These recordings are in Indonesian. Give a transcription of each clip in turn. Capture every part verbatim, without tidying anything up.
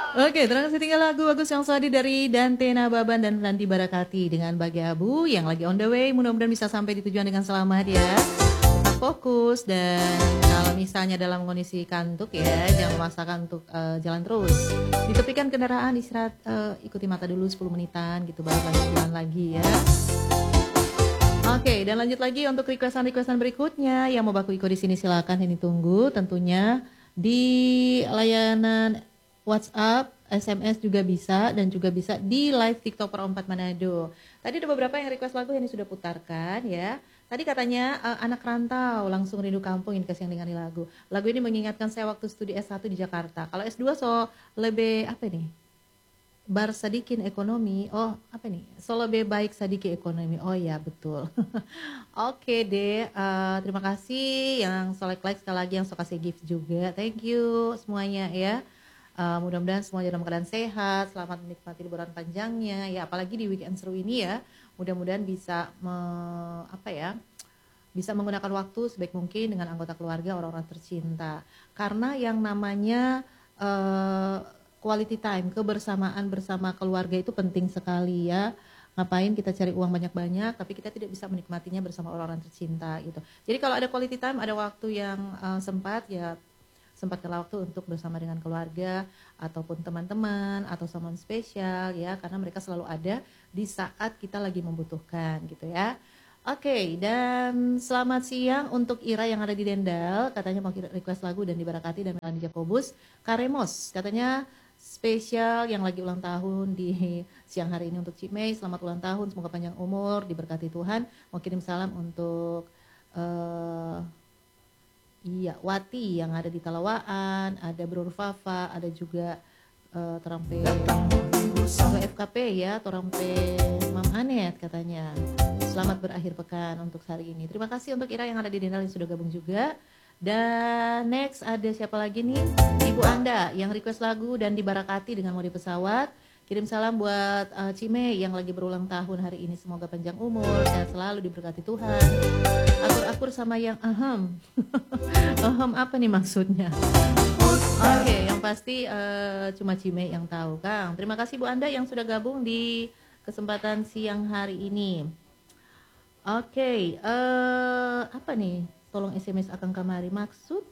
Oke, terima kasih tinggal lagu Agus yang Sadi dari Dante Nababan dan Ranti Barakati dengan Bagi Abu yang lagi on the way. Mudah-mudahan bisa sampai di tujuan dengan selamat ya. Tetap fokus dan kalau misalnya dalam kondisi kantuk ya, jangan memaksakan untuk uh, jalan terus. Ditepikan kendaraan, istirahat, uh, ikuti mata dulu sepuluh menitan gitu, baru lanjut jalan lagi ya. Oke, dan lanjut lagi untuk requestan-requestan berikutnya yang mau baku ikut di sini silakan ini tunggu tentunya di layanan WhatsApp, S M S juga bisa dan juga bisa di live TikTok Pro empat Manado. Tadi ada beberapa yang request lagu yang sudah putarkan ya. Tadi katanya uh, anak rantau langsung rindu kampung ini kasih yang dengar lagu. Lagu ini mengingatkan saya waktu studi S satu di Jakarta. Kalau S dua so lebih apa nih? Bar sadikin ekonomi, oh apa nih? So lebih baik sadiki ekonomi. Oh ya betul. Oke deh, uh, terima kasih yang so like like sekali lagi yang so kasih gift juga. Thank you semuanya ya. Uh, mudah-mudahan semua dalam keadaan sehat, selamat menikmati liburan panjangnya ya. Apalagi di weekend seru ini ya. Mudah-mudahan bisa me, apa ya? Bisa menggunakan waktu sebaik mungkin dengan anggota keluarga orang-orang tercinta. Karena yang namanya uh, quality time, kebersamaan bersama keluarga itu penting sekali ya. Ngapain kita cari uang banyak-banyak tapi kita tidak bisa menikmatinya bersama orang-orang tercinta gitu. Jadi kalau ada quality time, ada waktu yang uh, sempat ya sempatkan waktu untuk bersama dengan keluarga ataupun teman-teman atau someone spesial ya, karena mereka selalu ada di saat kita lagi membutuhkan gitu ya. Oke, okay, dan selamat siang untuk Ira yang ada di Dendal, katanya mau request lagu dan dibarakati dan Melanie Jakobus. Karemos katanya spesial yang lagi ulang tahun di siang hari ini untuk Cik Mei, selamat ulang tahun, semoga panjang umur, diberkati Tuhan. Mau kirim salam untuk uh, iya Wati yang ada di Talawaan, ada Bro Fafa, ada juga uh, Terampe F K P ya, Terampe Mam Anet katanya. Selamat berakhir pekan untuk hari ini. Terima kasih untuk Ira yang ada di Dendal yang sudah gabung juga. Dan next ada siapa lagi nih? Ibu Anda yang request lagu dan dibarakati dengan mode pesawat. Kirim salam buat uh, Cime yang lagi berulang tahun hari ini. Semoga panjang umur dan selalu diberkati Tuhan. Akur-akur sama yang ahem. Ahem apa nih maksudnya? Oke, okay, yang pasti uh, cuma Cime yang tahu, Kang. Terima kasih Bu Anda yang sudah gabung di kesempatan siang hari ini. Oke, okay, uh, apa nih? Tolong S M S akan kamari maksud.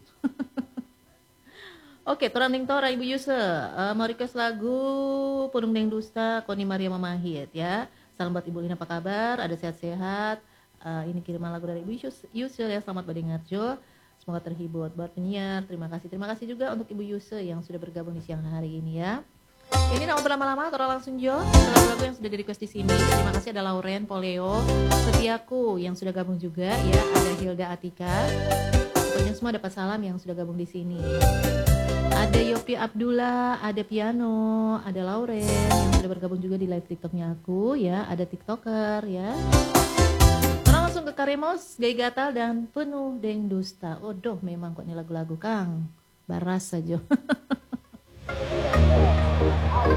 Oke, okay, Toranding Tora Ibu Yuse, uh, mau request lagu Punung Deng Dusta Koni Maria Mamahit ya. Salam buat Ibu Lina, apa kabar? Ada sehat-sehat. Uh, ini kiriman lagu dari Ibu Yuse ya, selamat Badingarjo. Semoga terhibur buat penyiar. Terima kasih. Terima kasih juga untuk Ibu Yuse yang sudah bergabung di siang hari ini ya. Ini nak berlama-lama, Tora langsung Jo. Lagu-lagu yang sudah di request di sini. Terima kasih ada Lauren, Poleo, Setiaku yang sudah gabung juga ya. Ada Hilda Atika. Pokoknya semua dapat salam yang sudah gabung di sini. Ada Yopi Abdullah, ada Piano, ada Lauren yang sudah bergabung juga di live TikToknya aku ya. Ada TikToker ya. Tora langsung ke Karemos, Gai Gatal dan Penuh Deng Dusta. Oh doh, memang kok ini lagu-lagu Kang. Baras saja.